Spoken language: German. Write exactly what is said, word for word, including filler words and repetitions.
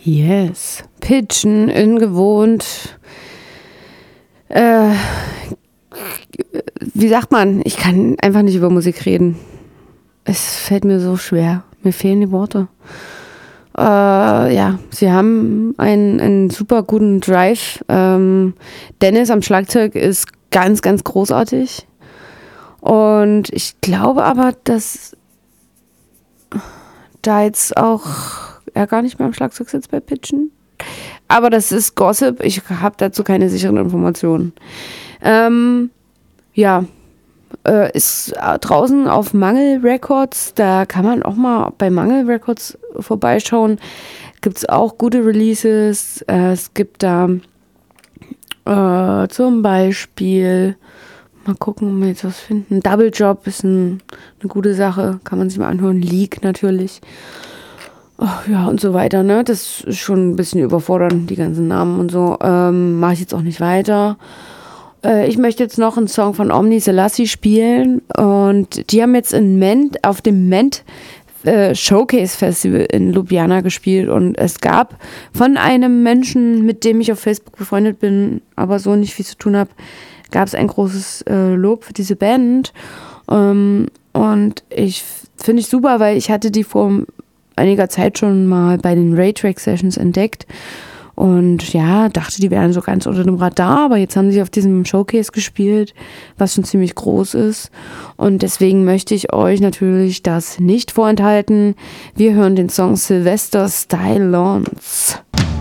Yes. Pitchen, ungewohnt. Äh, wie sagt man? Ich kann einfach nicht über Musik reden. Es fällt mir so schwer. Mir fehlen die Worte. Äh, ja, sie haben einen, einen super guten Drive. Ähm, Dennis am Schlagzeug ist ganz, ganz großartig. Und ich glaube aber, dass da jetzt auch er gar nicht mehr am Schlagzeug sitzt bei Pitchen. Aber das ist Gossip. Ich habe dazu keine sicheren Informationen. Ähm, ja, äh, ist draußen auf Mangel Records. Da kann man auch mal bei Mangel Records vorbeischauen. Gibt es auch gute Releases. Äh, es gibt da äh, zum Beispiel, mal gucken, ob wir jetzt was finden. Double Job ist ein, eine gute Sache. Kann man sich mal anhören. Leak natürlich. Oh, ja, und so weiter, ne? Das ist schon ein bisschen überfordernd, die ganzen Namen und so. Ähm, mache ich jetzt auch nicht weiter. Äh, ich möchte jetzt noch einen Song von Omni Selassie spielen. Und die haben jetzt in Ment, auf dem Ment äh, Showcase Festival in Ljubljana gespielt. Und es gab von einem Menschen, mit dem ich auf Facebook befreundet bin, aber so nicht viel zu tun habe, gab es ein großes äh, Lob für diese Band. Ähm, und ich finde ich super, weil ich hatte die vor einiger Zeit schon mal bei den Raytrack Sessions entdeckt und ja, dachte, die wären so ganz unter dem Radar, aber jetzt haben sie auf diesem Showcase gespielt, was schon ziemlich groß ist und deswegen möchte ich euch natürlich das nicht vorenthalten. Wir hören den Song Sylvester Stylons.